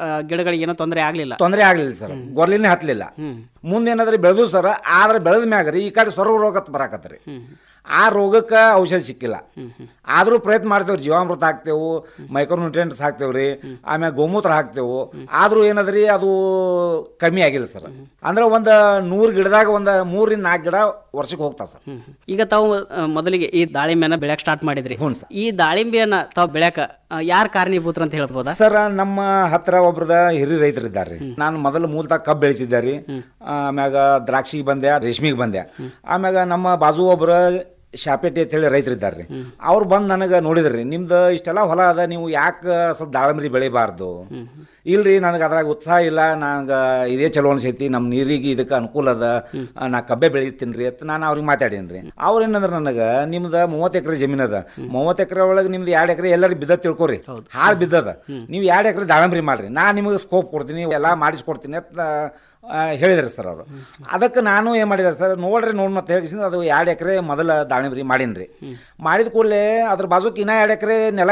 ಗಿಡಗಳಿಗೆ ಏನೋ ತೊಂದರೆ ಆಗಲಿಲ್ಲ ಸರ್, ಗೊರ್ಲಿನೇ ಹತ್ತಲಿಲ್ಲ. ಮುಂದೇನಾದ್ರಿ ಬೆಳೆದು ಸರ್, ಆದ್ರೆ ಬೆಳೆದ ಮ್ಯಾಗ ರೀ ಈ ಕಡೆ ಸೊರಗ ರೋಗ ಬರಾಕತ್ರಿ. ಆ ರೋಗಕ್ಕೆ ಔಷಧ ಸಿಕ್ಕಿಲ್ಲ. ಆದರೂ ಪ್ರಯತ್ನ ಮಾಡ್ತೇವ್ರಿ, ಜೀವಾಮೃತ ಹಾಕ್ತೇವು, ಮೈಕ್ರೋನ್ಯೂಟ್ರಿಯೆಂಟ್ಸ್ ಹಾಕ್ತೇವ್ರಿ, ಆಮ್ಯಾಗ ಗೋಮೂತ್ರ ಹಾಕ್ತೇವು. ಆದರೂ ಏನದ್ರಿ ಅದು ಕಮ್ಮಿ ಆಗಿಲ್ಲ ಸರ್. ಅಂದ್ರೆ ಒಂದು 100 ಗಿಡದಾಗ ಒಂದು 3 ರಿಂದ 4 ಗಿಡ ವರ್ಷಕ್ಕೆ ಹೋಗ್ತಾವ ಸರ್. ಈಗ ತಾವು ಮೊದಲಿಗೆ ಈ ದಾಳಿಂಬೆನ ಬೆಳೆಯಕ್ಕೆ ಸ್ಟಾರ್ಟ್ ಮಾಡಿದ್ರಿ. ಈ ದಾಳಿಂಬೆಯನ್ನ ತಾವು ಬೆಳೆಯಕ ಯಾರು ಕಾರಣೀಭೂತರು ಅಂತ ಹೇಳ್ಬೋದಾ ಸರ್? ನಮ್ಮ ಹತ್ರ ಒಬ್ರದ ಹಿರಿಯ ರೈತರು ಇದ್ದಾರೆ. ನಾನು ಮೊದಲು ಮೂಲತಃ ಕಬ್ಬು ಬೆಳಿತಿದ್ದಾರೆ, ಆಮ್ಯಾಗ ದ್ರಾಕ್ಷಿಗೆ ಬಂದೆ, ರೇಷ್ಮೆಗೆ ಬಂದೆ. ಆಮ್ಯಾಗ ನಮ್ಮ ಬಾಜು ಒಬ್ಬರು ಶಾಪೇಟಿ ಅಂತ ಹೇಳಿ ರೈತರು ಇದ್ದಾರೆ. ಅವ್ರು ಬಂದು ನನಗೆ ನೋಡಿದ್ರಿ, ನಿಮ್ದು ಇಷ್ಟೆಲ್ಲ ಹೊಲ ಅದ, ನೀವು ಯಾಕೆ ಸ್ವಲ್ಪ ದಾಳಂಬ್ರಿ ಬೆಳಿಬಾರ್ದು? ಇಲ್ರಿ, ನನಗೆ ಅದ್ರಾಗ ಉತ್ಸಾಹ ಇಲ್ಲ, ನಂಗೆ ಇದೇ ಚಲೋ ಅನ್ಸೈತಿ, ನಮ್ಮ ನೀರಿಗೆ ಇದಕ್ಕೆ ಅನುಕೂಲ ಅದ, ನಾ ಕಬ್ಬೆ ಬೆಳಿತೀನಿ ರೀ ಅಂತ ನಾನು ಅವ್ರಿಗೆ ಮಾತಾಡೀನಿ. ಅವ್ರು ಏನಂದ್ರೆ ನನಗೆ, ನಿಮ್ದು 30 ಎಕರೆ ಜಮೀನು ಅದ, 30 ಎಕರೆ ಒಳಗೆ ನಿಮ್ದು 2 ಎಕರೆ ಎಲ್ಲರಿಗೆ ಬಿದ್ದ ತಿಳ್ಕೊರಿ, ಹಾಳು ಬಿದ್ದದ, ನೀವು 2 ಎಕರೆ ದಾಳಂಬ್ರಿ ಮಾಡ್ರಿ, ನಾನು ನಿಮಗೆ ಸ್ಕೋಪ್ ಕೊಡ್ತೀನಿ, ಎಲ್ಲ ಮಾಡಿಸ್ಕೊಡ್ತೀನಿ ಅಂತ ಹೇಳಿದ್ರಿ ಸರ್ ಅವರು. ಅದಕ್ಕೆ ನಾನು ಏನು ಮಾಡಿದ್ದಾರೆ ಸರ್, ನೋಡ್ರಿ ಮತ್ತೆ ಹೇಳಿಸಿ ಅದು 2 ಎಕರೆ ಮೊದಲ ದಾಳಿಂಬ್ರಿ ಮಾಡೀನಿ ರೀ. ಮಾಡಿದ ಕೂಡಲೇ ಅದ್ರ ಬಾಜುಕ್ಕೆ ಇನ್ನೂ 2 ಎಕರೆ ನೆಲ